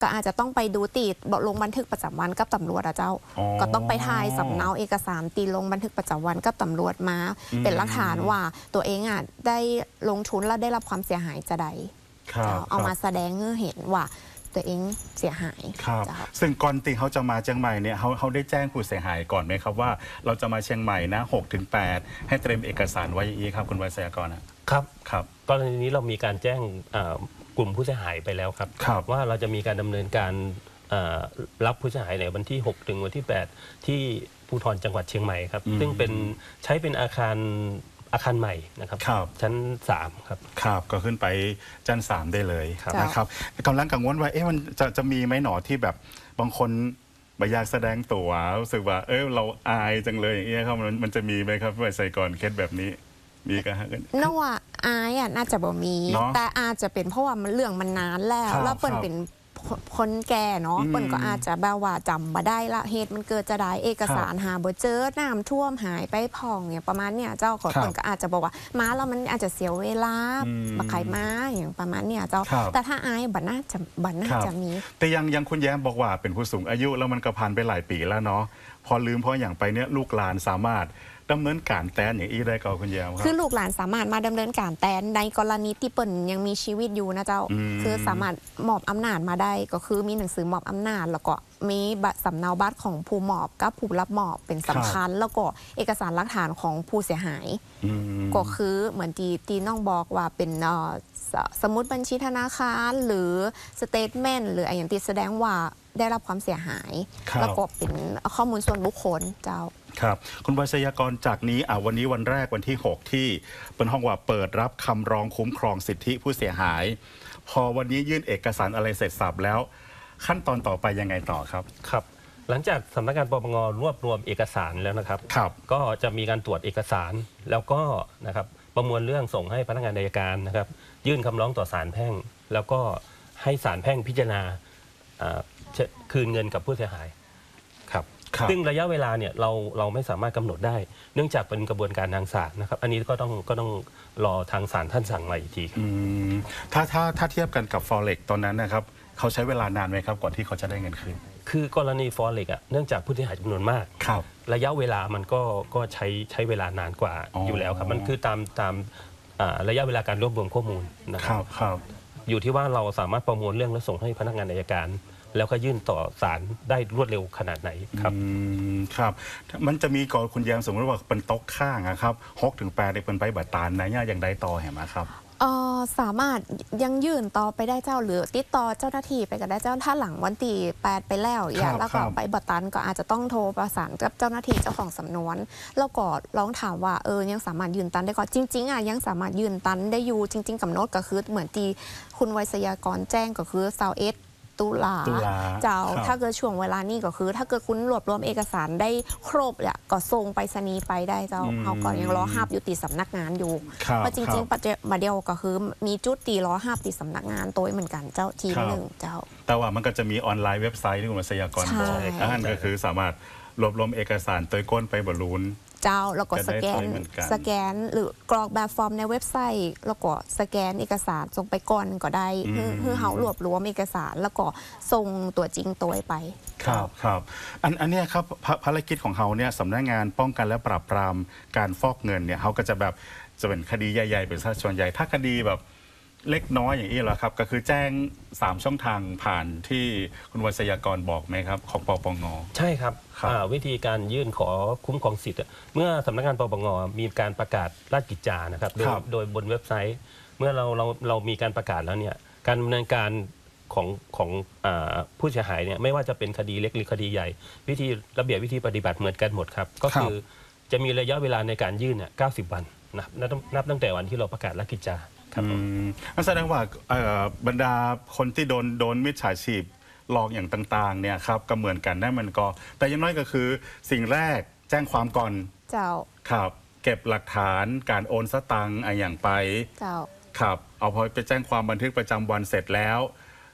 ก็อาจจะต้องไปดูตีลงบันทึกประจำวันกับตำรวจเจ้าก็ต้องไปถ่ายสำเนาเอกสารตีลงบันทึกประจำวันกับตำรวจมาเป็นหลักฐานว่าตัวเองได้ลงทุนและได้รับความเสียหายจะใดเอามาแสดงให้เห็นว่าตัวเองเสียหายครับซึ่งก่อนที่เขาจะมาเชียงใหม่เนี่ยเขาได้แจ้งผู้เสียหายก่อนไหมครับว่าเราจะมาเชียงใหม่นะ6-8ให้เตรียมเอกสารไว้อย่างนี้ครับคุณไวยศยากรครับกรณีนี้เรามีการแจ้งกลุ่มผู้เสียหายไปแล้วครับว่าเราจะมีการดำเนินการรับผู้เสียหายในวันที่6ถึงวันที่8ที่ภูธรจังหวัดเชียงใหม่ครับซึ่งใช้เป็นอาคารใหม่นะครับชั้น3ครับก็ขึ้นไปชั้น3ได้เลยนะครับกำลังกังวลว่ามันจะมีไหมหนอที่แบบบางคนไม่อยากแสดงตัวรู้สึกว่าเราอายจังเลยอย่างเงี้ยครับมันจะมีไหมครับไวยศยากรเคสแบบนี้มีกันฮะน่าว่าอายน่าจะบ่มีแต่อาจจะเป็นเพราะว่าเรื่องมันนานแล้วเปิ้นเป็นคนแก่เนาะเปิ้นก็อาจจะแบบว่าจำมาได้ละเหตุมันเกิดจะได้เอกสารหาบ่เจอน้ำท่วมหายไปพองเนี่ยประมาณเนี่ยเจ้าคนก็อาจจะบอกว่ามาแล้วมันอาจจะเสียเวลามาขายม้าอย่างประมาณเนี่ยเจ้าแต่ถ้าอายบัดน่าจะมีแต่ยังคุณแย้มบอกว่าเป็นผู้สูงอายุแล้วมันก็ผ่านไปหลายปีแล้วเนาะพอลืมเพราะอย่างไปเนี่ยลูกหลานสามารถดำเนินการแตนอย่างอีได้ก็คุณแย้มครับคือลูกหลานสามารถมาดำเนินการแตนในกรณีที่เปิ่นยังมีชีวิตอยู่นะเจ้าคือสามารถมอบอำนาจมาได้ก็คือมีหนังสือมอบอำนาจแล้วก็มีสำเนาบัตรของผู้มอบกับผู้รับมอบเป็นสำคัญแล้วก็เอกสารหลักฐานของผู้เสียหายก็คือเหมือนที่น้องบอกว่าเป็นสมุดบัญชีธนาคารหรือสเตทเมนต์หรืออะไรอย่างที่แสดงว่าได้รับความเสียหายแล้วก็เป็นข้อมูลส่วนบุคคลเจ้าครับคุณไวยศยากรจากนี้วันนี้วันแรกวันที่6ที่เป็นห้องว่าเปิดรับคำร้องคุ้มครองสิทธิผู้เสียหายพอวันนี้ยื่นเอกสารอะไรเสร็จสับแล้วขั้นตอนต่อไปยังไงต่อครับครับหลังจากสำนักงานปปงรวบรวมเอกสารแล้วนะครับก็จะมีการตรวจเอกสารแล้วก็นะครับประมวลเรื่องส่งให้พนักงานอัยการนะครับยื่นคำร้องต่อศาลแพ่งแล้วก็ให้ศาลแพ่งพิจารณาคืนเงินกับผู้เสียหายครับซึ่งระยะเวลาเนี่ยเราไม่สามารถกำหนดได้เนื่องจากเป็นกระบวนการทางศาลนะครับอันนี้ก็ต้องรอทางศาลท่านสั่งมาอีกทีถ้าเทียบกันกับ Forex ตอนนั้นนะครับเขาใช้เวลานานไหมครับก่อนที่เขาจะได้เงินคืนคือกรณี Forex เนื่องจากผู้เสียหายจำนวนมากระยะเวลามันก็ใช้เวลานานกว่าอยู่แล้วครับมันคือตามระยะเวลาการรวบรวมข้อมูลนะครับอยู่ที่ว่าเราสามารถประมวลเรื่องแล้วส่งให้พนักงานอัยการแล้วก็ยื่นต่อศาลได้รวดเร็วขนาดไหนครับครับมันจะมีก่อนคุณแย้มสมมติว่าเป็นโต๊ะข้างครับ6-8เป็นไปบัตรตานนะเนี่ยยังได้ต่อเห็นไหมครับสามารถยังยื่นต่อไปได้เจ้าหรือติดต่อเจ้าหน้าที่ไปก็ได้เจ้าถ้าหลังวันที่8ไปแล้วแล้วก็ไปบัตรตันก็อาจจะต้องโทรประสานกับเจ้าหน้าที่เจ้าของสำนวนแล้วก็ลองถามว่ายังสามารถยืนตันได้ก่อนจริงๆยังสามารถยืนตันได้อยู่จริงๆกำหนดก็คือเหมือนที่คุณไวยศยากรแจ้งก็คือ21ตุลาเจ้าถ้าเกิดช่วงเวลานี้ก็คือถ้าเกิดคุณรวบรวมเอกสารได้ครบเนี่ยก็ส่งไปสนีไปได้เจ้าเขาก็ยังรอห้าบอยู่ติดสำนักงานอยู่เพราะจริงๆปัจจุบันเดียวก็คือมีจุดตีรอห้าบติดสำนักงานตัวเหมือนกันเจ้าทีหนึ่งเจ้าแต่ว่ามันก็จะมีออนไลน์เว็บไซต์ที่คุณไวยศยากรบอกนั่นก็คือสามารถรวบรวมเอกสารตัวก้นไปบรรลุนเจ้าแล้วก็สแกนหรือกรอกแบบฟอร์มในเว็บไซต์แล้วก็สแกนเอกสารส่งไปก่อนก็ได้เพื่อเขารวบรวมเอกสารแล้วก็ส่งตัวจริงตัวไปครับอันนี้ครับภารกิจของเขาเนี่ยสำนักงานป้องกันและปราบปรามการฟอกเงินเนี่ยเขาก็จะเป็นคดีใหญ่ๆเป็นส่วนใหญ่ถ้าคดีแบบเล็กน้อยอย่างนี้เหรอครับก็คือแจ้ง3ช่องทางผ่านที่คุณไวยศยากรบอกไหมครับของปปงใช่ครับวิธีการยื่นขอคุ้มครองสิทธิ์เมื่อสำนักงานปปงมีการประกาศราชกิจจานะครับโดยบนเว็บไซต์เมื่อเรามีการประกาศแล้วเนี่ยการดำเนินการของผู้เสียหายเนี่ยไม่ว่าจะเป็นคดีเล็กหรือคดีใหญ่วิธีระเบียบวิธีปฏิบัติเหมือนกันหมดครับก็คือจะมีระยะเวลาในการยื่นเนี่ย90 วันนับตั้งแต่วันที่เราประกาศราชกิจจานั่นแสดงว่าบรรดาคนที่โดนมิจฉาชีพหลอกอย่างต่างๆเนี่ยครับก็เหมือนกันได้มันก็แต่ยังน้อยก็คือสิ่งแรกแจ้งความก่อนเจ้าครับเก็บหลักฐานการโอนสตังค์อย่างไปเจ้าครับเอาพอไปแจ้งความบันทึกประจำวันเสร็จแล้ว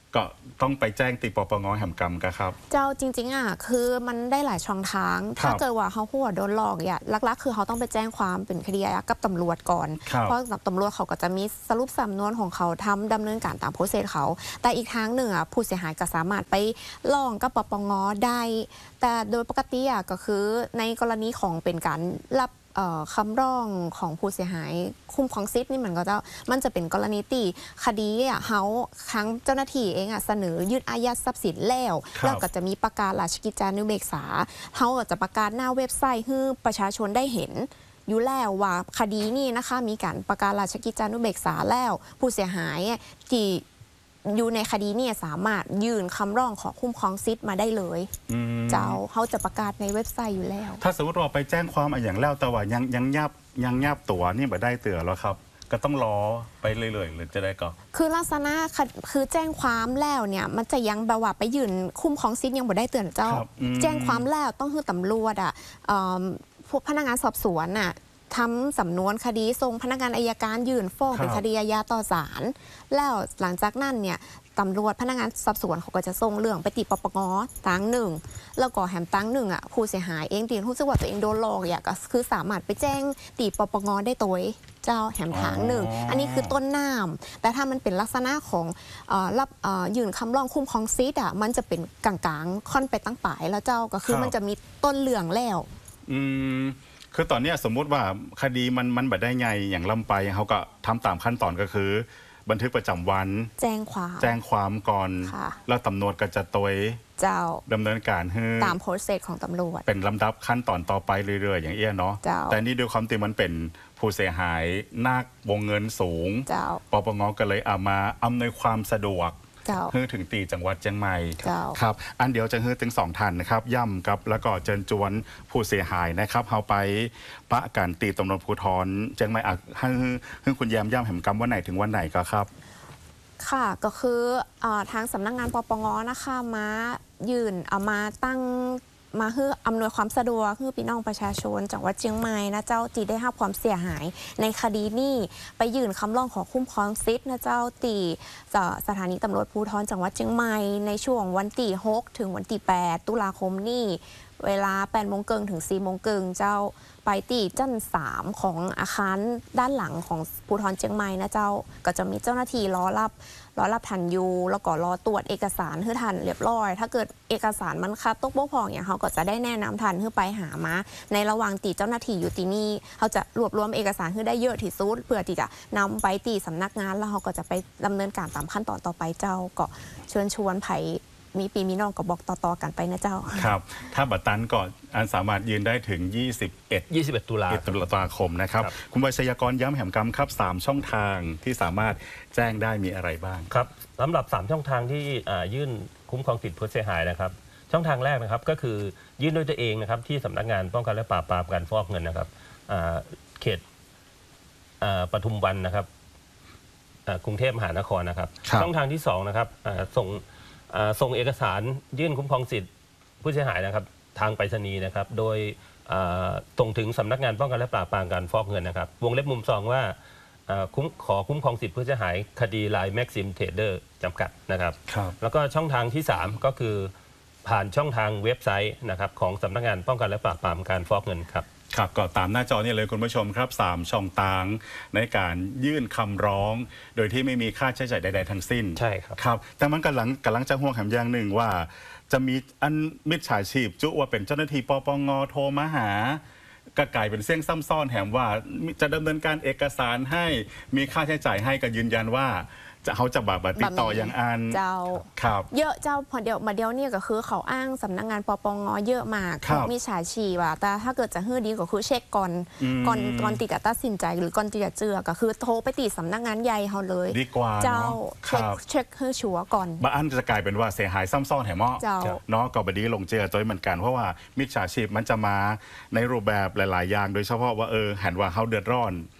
ก็ต้องไปแจ้งติปปงแห่งกรรมกันครับเจ้าจริงๆอ่ะคือมันได้หลายช่องทางถ้าเกิดว่าเขาหัวโดนหลอกเนี่ยลักๆคือเขาต้องไปแจ้งความเป็นคดีอาญากับตำรวจก่อนเพราะตำรวจเขาก็จะมีสรุปสำนวนของเขาทำดำเนินการตามโปรเซสเขาแต่อีกทางหนึ่งอ่ะผู้เสียหายก็สามารถไปร้องกับปปงได้แต่โดยปกติอ่ะก็คือในกรณีของเป็นการรับคำร้องของผู้เสียหายคุ้มครองสิทธิ์นี่มันจะเป็นกรณีตีคดีอ่ะเขาครั้งเจ้าหน้าที่เองอ่ะเสนอยึดอายัดทรัพย์สินแล้วก็จะมีประกาศราชกิจจานุเบกษาเขาก็จะประกาศหน้าเว็บไซต์ให้ประชาชนได้เห็นอยู่แล้วว่าคดีนี้นะคะมีการประกาศราชกิจจานุเบกษาแล้วผู้เสียหายที่อยู่ในคดีนี้สามารถยื่นคำร้องขอคุ้มครองสิทธิ์มาได้เลยเจ้าเขาจะประกาศในเว็บไซต์อยู่แล้วถ้าสมมติเราไปแจ้งความอย่างแล้วแต่ว่ายังยับตัวนี่ไม่ได้เตือนแล้วครับก็ต้องรอไปเรื่อยๆหรือจะได้ก็คือลักษณะคือแจ้งความแล้วเนี่ยมันจะยังแบบว่าไปยื่นคุ้มครองสิทธิ์ยังไม่ได้เตือนเจ้าแจ้งความแล้วต้องให้ตำรวจพวกพนักงานสอบสวนทำสำนวนคดีส่งพนักงานอัยการยื่นฟ้องเป็นคดีอาญาต่อศาลแล้วหลังจากนั้นเนี่ยตำรวจพนักงานสอบสวนเขาก็จะส่งเรื่องไปติปปงตั้งหนึ่งแล้วก็แหมตั้งหนึ่งผู้เสียหายเองตีรู้สึกว่าตัวเองโดนหลอกก็คือสามารถไปแจ้งติปปงได้ตัวเจ้าแหมทางหนึ่งอันนี้คือต้นน้ำแต่ถ้ามันเป็นลักษณะของรับยื่นคำร้องคุ้มครองสิทธิ์มันจะเป็นกลางๆค่อนไปตั้งปลายแล้วเจ้าก็คือมันจะมีต้นเหลืองแล้วคือตอนนี้สมมุติว่าคดีมันแบบได้ไงอย่างล่ำไปเขาก็ทำตามขั้นตอนก็คือบันทึกประจำวันแจ้งความก่อนแล้วตำรวจก็จะตัวเจ้าดำเนินการให้ตามโปรเซสของตำรวจเป็นลำดับขั้นตอนต่อไปเรื่อยๆอย่างเนาะแต่นี่ด้วยความที่มันเป็นผู้เสียหายนักวงเงินสูงปปงก็เลยเอามาอำนวยความสะดวกฮือถึงตีจังหวัดเชียงใหม่ครับอันเดียวจะฮือถึง2ท่านนะครับย่ำกับแล้วก็เชิญจวนผู้เสียหายนะครับเขาไปปะกันตีตำรวจภูธรเชียงใหม่ฮือคุณแยมย่ำแห่งกรรมวันไหนถึงวันไหนก็ครับค่ะก็คือทางสำนักงานปปงนะคะมายื่นเอามาตั้งมาให้อำนวยความสะดวกให้พี่น้องประชาชนจังหวัดเชียงใหม่นะเจ้าตีได้รับความเสียหายในคดีนี้ไปยื่นคำร้องขอคุ้มครองสิทธิ์นะเจ้าตีสถานีตำรวจภูธรจังหวัดเชียงใหม่ในช่วงวันที่6ถึงวันที่8ตุลาคมนี้เวลา8 โมงครึ่งถึง4 โมงครึ่งเจ้าไปที่ชั้น3ของอาคารด้านหลังของภูธรเชียงใหม่นะเจ้าก็จะมีเจ้าหน้าที่รอรับทันอยู่แล้วก็รอตรวจเอกสารให้ทันเรียบร้อยถ้าเกิดเอกสารมันขาดตกบกพร่องอย่างเขาก็จะได้แนะนำทันให้ไปหามาในระหว่างตีเจ้าหน้าที่อยู่ที่นี่เขาจะรวบรวมเอกสารให้ได้เยอะที่สุดเพื่อที่จะนำไปตีสำนักงานแล้วเขาก็จะไปดำเนินการตามขั้นตอนต่อไปเจ้าก็เชิญชวนไผ่มีปีมีน้องก็บอกต่อๆกันไปนะเจ้าครับถ้าบัตรตันก่อนอันสามารถยืนได้ถึง21 ตุลาคมนะครับคุณวัชยากรย้ำแหมกรรมครับ3ช่องทางที่สามารถแจ้งได้มีอะไรบ้างครับสำหรับ3ช่องทางที่ยื่นคุ้มครองสิทธิผู้เสียหายนะครับช่องทางแรกนะครับก็คือยื่นด้วยตัวเองนะครับที่สำนักงานป้องกันและปราบปรามการฟอกเงินนะครับเขตปทุมวันนะครับกรุงเทพมหานครนะครับช่องทางที่2นะครับส่งเอกสารยื่นคุ้มครองสิทธิผู้เสียหายนะครับทางไปรษณีย์นะครับโดยส่งถึงสำนักงานป้องกันและปราบปรามการฟอกเงินนะครับวงเล็บมุม2ว่าขอคุ้มครองสิทธิผู้เสียหายคดีไลน์แม็กซิมเทรดเดอร์จำกัดนะครับแล้วก็ช่องทางที่3ก็คือผ่านช่องทางเว็บไซต์นะครับของสำนักงานป้องกันและปราบปรามการฟอกเงินครับครับก็ตามหน้าจอนี่เลยคุณผู้ชมครับ3ช่องทางในการยื่นคำร้องโดยที่ไม่มีค่าใช้จ่ายใดๆทั้งสิ้นใช่ครับครับแต่มันกำลังจะห่วงแหมอย่างหนึ่งว่าจะมีอันมิจฉาชีพจุว่าเป็นเจ้าหน้าที่ปปงโทรมาหาก็กลายเป็นเสี่ยงซ้ำซ้อนแถมว่าจะดำเนินการเอกสารให้มีค่าใช้จ่ายให้ก็ยืนยันว่าเขาจะแบบติดต่ออย่างอันเจ้าครับเยอะเจ้าพอเดียวเนี่ยก็คือเขาอ้างสำนักงานปปงเยอะมากมีฉาชีว่าแต่ถ้าเกิดจะฮื้อดีก็คือเช็คก่อนติดตัดสินใจหรือก่อนที่จะเจือก็คือโทรไปติดสำนักงานใหญ่เขาเลยดีกว่าเจ้าเช็คฮื้อชัวก่อนบางอันจะกลายเป็นว่าเสียหายซ้ำซ้อนแถมเนาะก็บดีลงเจอตัวเหมือนกันเพราะว่ามิจฉาชีพมันจะมาในรูปแบบหลายๆอย่างโดยเฉพาะว่าเห็นว่าเขาเดือดร้อน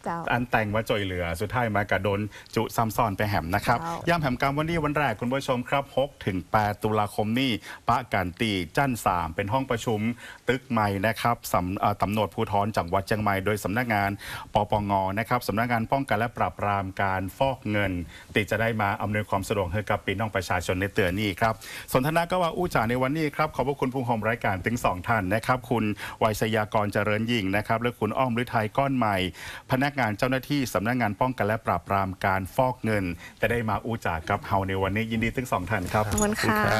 เจ้าอันแต่งมาจ่อยเหลือสุดท้ายมากระโดนจุซ้ำซ้อนไปแหมนะครับเจ้าย่ำแหมกรรมวันนี้วันแรกคุณผู้ชมครับ6 ถึง 8 ตุลาคมนี้ปะกันตีจัน3เป็นห้องประชุมตึกใหม่นะครับตำรวจภูธรจังหวัดเชียงใหม่โดยสำนักงานปปงนะครับสำนักงานป้องกันและปราบปรามการฟอกเงินติจะได้มาอำนวยความสะดวกให้กับพี่น้องประชาชนในเตือนนี้ครับสนทนาก็ว่าอู้จ่าในวันนี้ครับขอบพระคุณผู้ชมรายการถึง2 ท่านนะครับคุณวัยศยากรเจริญยิ่งนะครับและคุณอ้อมฤทัยก้อนใหม่พนักงานเจ้าหน้าที่สำนักงานป้องกันและปราบปรามการฟอกเงินแต่ได้มาอู้จ่ากับเฮาในวันนี้ยินดีทั้ง2 ท่านครับขอบคุณค่ะ